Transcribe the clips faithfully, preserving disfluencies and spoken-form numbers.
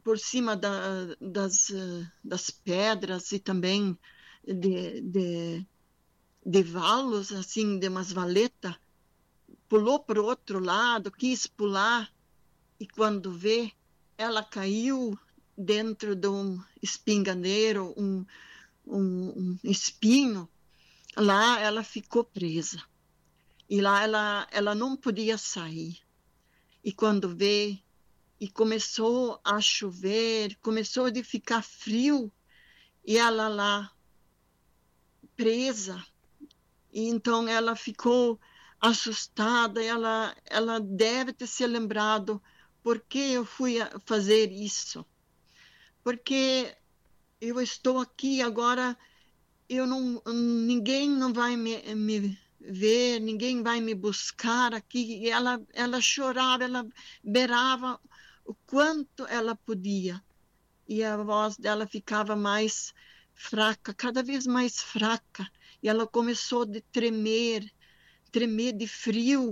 por cima da, das, das pedras e também de, de, de valos, assim, de umas valetas, pulou para o outro lado, quis pular, e quando vê, ela caiu dentro de um espinganeiro, um, um, um espinho. Lá ela ficou presa. E lá ela, ela não podia sair. E quando vê, e começou a chover, começou a ficar frio, e ela lá presa. E então ela ficou assustada, ela, ela deve ter se lembrado por que eu fui fazer isso. Porque eu estou aqui agora, eu não, ninguém não vai me, me ver, ninguém vai me buscar aqui. E ela, ela chorava, ela beirava o quanto ela podia. E a voz dela ficava mais fraca, cada vez mais fraca. E ela começou a tremer, tremer de frio.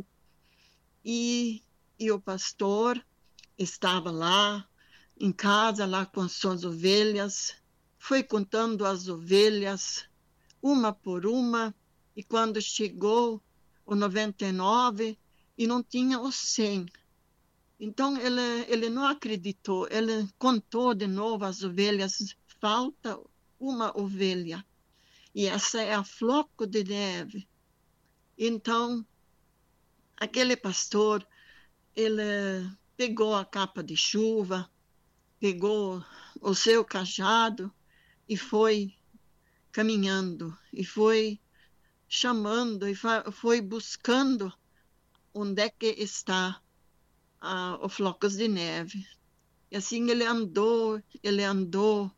E, e o pastor estava lá, em casa, lá com as suas ovelhas, foi contando as ovelhas, uma por uma, e quando chegou o noventa e nove, e não tinha o cem. Então, ele, ele não acreditou, ele contou de novo as ovelhas, falta uma ovelha, e essa é a floco de neve. Então, aquele pastor, ele pegou a capa de chuva, pegou o seu cajado e foi caminhando, e foi chamando, e foi buscando onde é que está ah, os flocos de neve. E assim ele andou, ele andou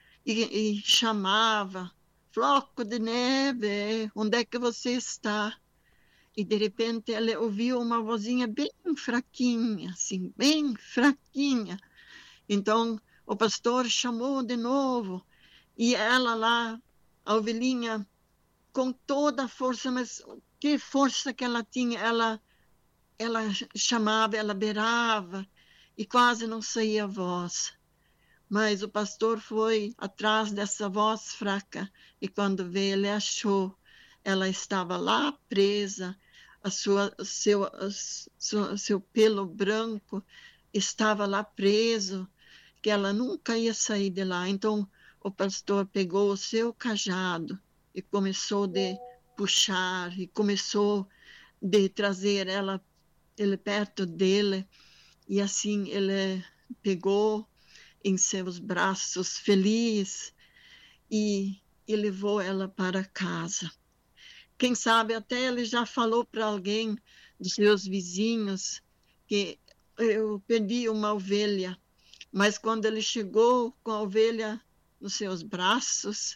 e, e chamava, floco de neve, onde é que você está? E de repente ele ouviu uma vozinha bem fraquinha, assim, bem fraquinha. Então o pastor chamou de novo, e ela lá, a ovelhinha, com toda a força, mas que força que ela tinha, ela, ela chamava, ela beirava, e quase não saía voz. Mas o pastor foi atrás dessa voz fraca, e quando veio, ele achou, ela estava lá presa, a sua, seu, a sua, seu pelo branco estava lá preso, que ela nunca ia sair de lá. Então o pastor pegou o seu cajado e começou de puxar, e começou de trazer ela, ele perto dele, e assim ele pegou em seus braços feliz e, e levou ela para casa. Quem sabe até ele já falou para alguém dos seus vizinhos que eu perdi uma ovelha, mas quando ele chegou com a ovelha nos seus braços,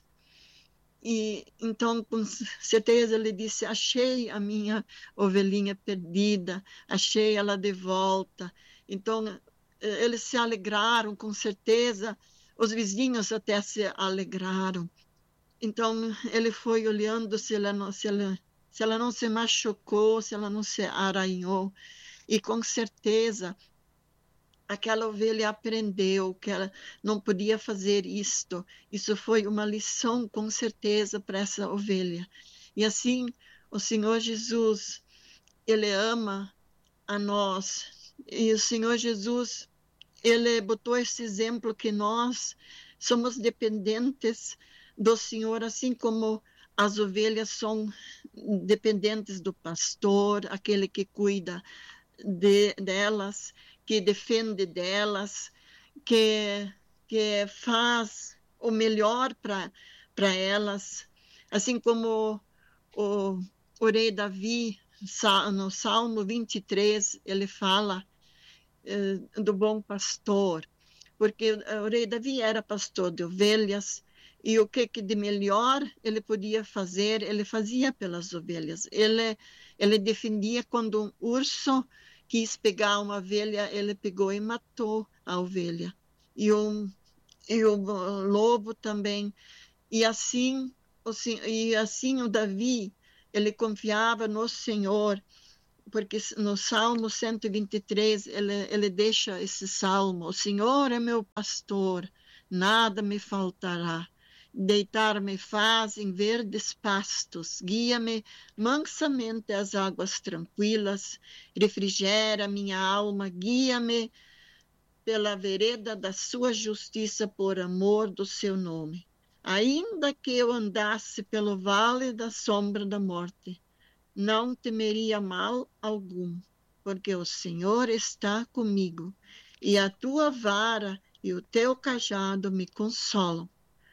e então com certeza ele disse, achei a minha ovelhinha perdida, achei ela de volta. Então eles se alegraram, com certeza, os vizinhos até se alegraram. Então ele foi olhando se ela não se ela, se ela não se machucou, se ela não se arranhou, e com certeza aquela ovelha aprendeu que ela não podia fazer isto. Isso foi uma lição, com certeza, para essa ovelha. E assim, o Senhor Jesus, ele ama a nós. E o Senhor Jesus, ele botou esse exemplo que nós somos dependentes do Senhor, assim como as ovelhas são dependentes do pastor, aquele que cuida de, delas, que defende delas, que, que faz o melhor para elas. Assim como o, o rei Davi, no Salmo vinte e três, ele fala eh, do bom pastor, porque o rei Davi era pastor de ovelhas, e o que, que de melhor ele podia fazer, ele fazia pelas ovelhas. Ele, ele defendia quando um urso quis pegar uma ovelha, ele pegou e matou a ovelha. E o, e o lobo também. E assim, o, e assim o Davi, ele confiava no Senhor, porque no Salmo cento e vinte e três, ele, ele deixa esse salmo: o Senhor é meu pastor, nada me faltará. Deitar-me faz em verdes pastos, guia-me mansamente às águas tranquilas, refrigera minha alma, guia-me pela vereda da sua justiça por amor do seu nome. Ainda que eu andasse pelo vale da sombra da morte, não temeria mal algum, porque o Senhor está comigo, e a tua vara e o teu cajado me consolam.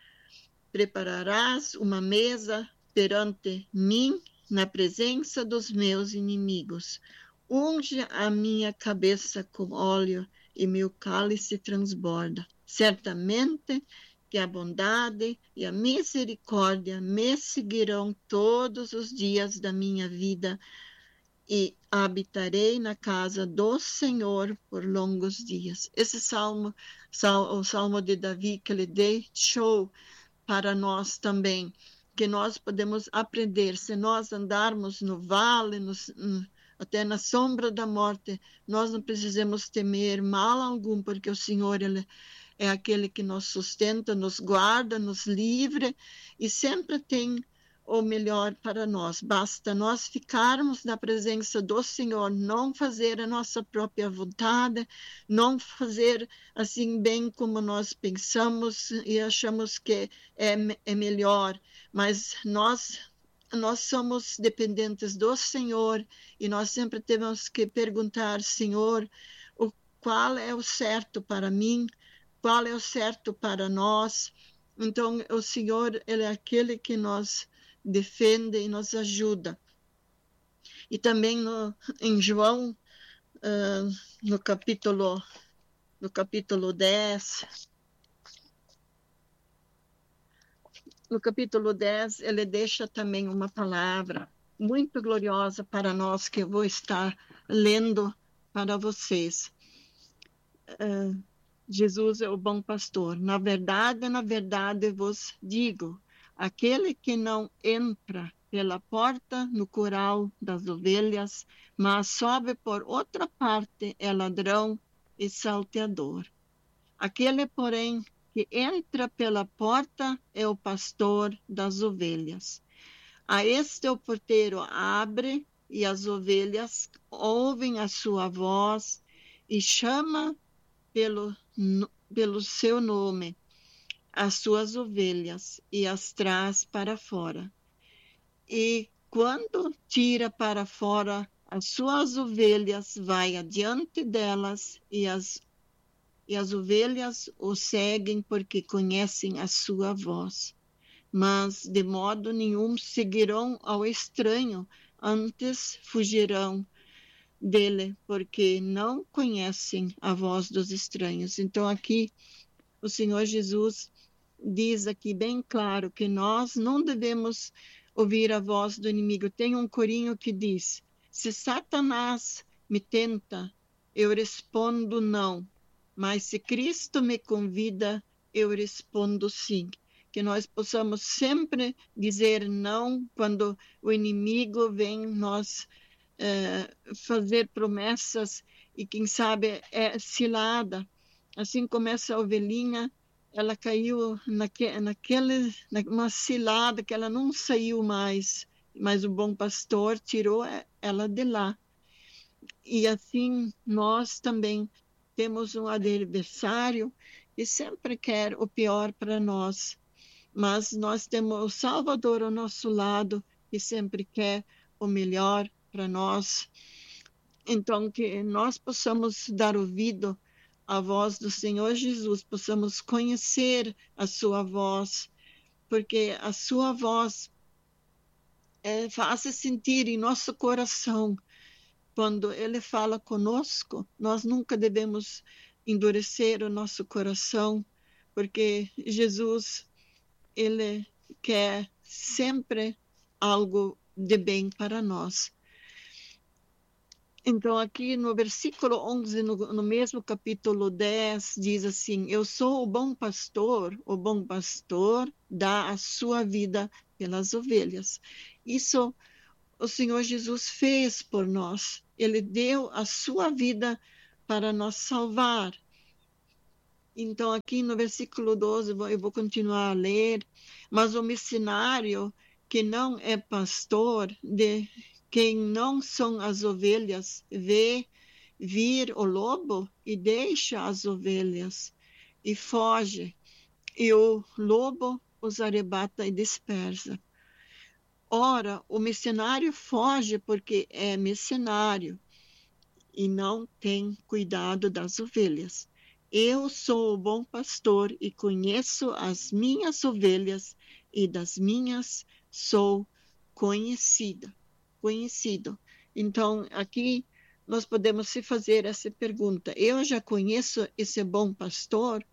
Prepararás uma mesa perante mim na presença dos meus inimigos. Unge a minha cabeça com óleo e meu cálice transborda. Certamente que a bondade e a misericórdia me seguirão todos os dias da minha vida e habitarei na casa do Senhor por longos dias. Esse salmo, sal, o salmo de Davi que ele deixou para nós também, que nós podemos aprender, se nós andarmos no vale, no, até na sombra da morte, nós não precisamos temer mal algum, porque o Senhor, ele é aquele que nos sustenta, nos guarda, nos livra e sempre tem o melhor para nós. Basta nós ficarmos na presença do Senhor, não fazer a nossa própria vontade, não fazer assim bem como nós pensamos e achamos que é, é melhor, mas nós nós somos dependentes do Senhor e nós sempre temos que perguntar: Senhor, o qual é o certo para mim? Qual é o certo para nós? Então, o Senhor, ele é aquele que nos defende e nos ajuda. E também no, em João, uh, no capítulo, no capítulo dez, no capítulo dez, ele deixa também uma palavra muito gloriosa para nós, que eu vou estar lendo para vocês. Uh, Jesus é o bom pastor. Na verdade, na verdade vos digo, aquele que não entra pela porta no curral das ovelhas, mas sobe por outra parte, é ladrão e salteador. Aquele, porém, que entra pela porta é o pastor das ovelhas. A este o porteiro abre, e as ovelhas ouvem a sua voz e chama pelo, pelo seu nome as suas ovelhas e as traz para fora. E quando tira para fora as suas ovelhas, vai adiante delas, e as, e as ovelhas o seguem porque conhecem a sua voz. Mas de modo nenhum seguirão ao estranho, antes fugirão dele, porque não conhecem a voz dos estranhos. Então aqui o Senhor Jesus diz aqui bem claro que nós não devemos ouvir a voz do inimigo. Tem um corinho que diz: se Satanás me tenta, eu respondo não, mas se Cristo me convida, eu respondo sim. Que nós possamos sempre dizer não quando o inimigo vem nós é, fazer promessas e quem sabe é cilada. Assim como essa ovelhinha, ela caiu naque, naquele, numa cilada que ela não saiu mais, mas o bom pastor tirou ela de lá. E assim nós também temos um adversário que sempre quer o pior para nós, mas nós temos o Salvador ao nosso lado, que sempre quer o melhor para nós. Então, que nós possamos dar ouvido à voz do Senhor Jesus, possamos conhecer a sua voz, porque a sua voz é, faz sentir em nosso coração. Quando ele fala conosco, nós nunca devemos endurecer o nosso coração, porque Jesus, ele quer sempre algo de bem para nós. Então, aqui no versículo onze, no, no mesmo capítulo dez, diz assim: eu sou o bom pastor, o bom pastor dá a sua vida pelas ovelhas. Isso o Senhor Jesus fez por nós. Ele deu a sua vida para nos salvar. Então, aqui no versículo doze, eu vou continuar a ler, mas o missionário que não é pastor, de quem não são as ovelhas, vê vir o lobo e deixa as ovelhas e foge, e o lobo os arrebata e dispersa. Ora, o missionário foge porque é missionário e não tem cuidado das ovelhas. Eu sou o bom pastor e conheço as minhas ovelhas e das minhas sou conhecida, conhecido. Então, aqui nós podemos se fazer essa pergunta. Eu já conheço esse bom pastor?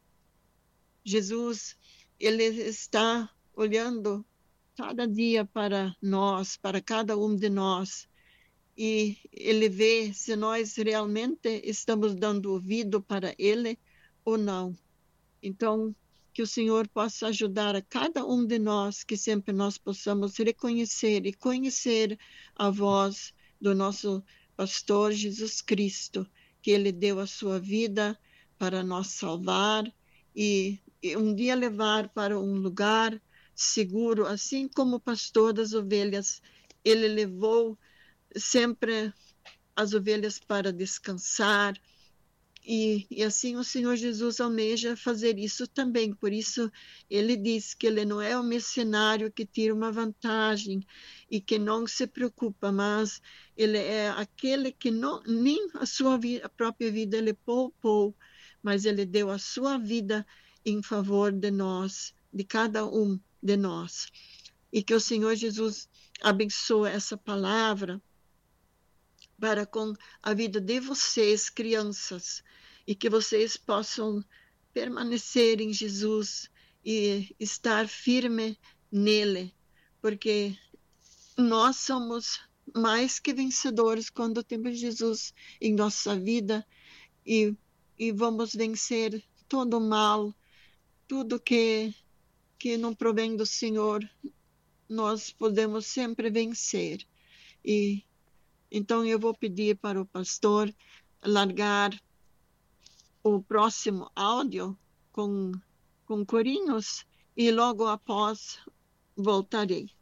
Jesus, ele está olhando cada dia para nós, para cada um de nós, e ele vê se nós realmente estamos dando ouvido para ele ou não. Então, que o Senhor possa ajudar a cada um de nós, que sempre nós possamos reconhecer e conhecer a voz do nosso pastor Jesus Cristo, que ele deu a sua vida para nos salvar e, e um dia levar para um lugar seguro, assim como o pastor das ovelhas, ele levou sempre as ovelhas para descansar, e, e assim o Senhor Jesus almeja fazer isso também. Por isso ele diz que ele não é o mercenário que tira uma vantagem e que não se preocupa, mas ele é aquele que não, nem a sua vida, a própria vida ele poupou, mas ele deu a sua vida em favor de nós, de cada um de nós. E que o Senhor Jesus abençoe essa palavra para com a vida de vocês, crianças, e que vocês possam permanecer em Jesus e estar firme nele, porque nós somos mais que vencedores quando temos Jesus em nossa vida e, e vamos vencer todo o mal, tudo que, que não provém do Senhor, nós podemos sempre vencer. E então eu vou pedir para o pastor largar o próximo áudio com, com corinhos e logo após voltarei.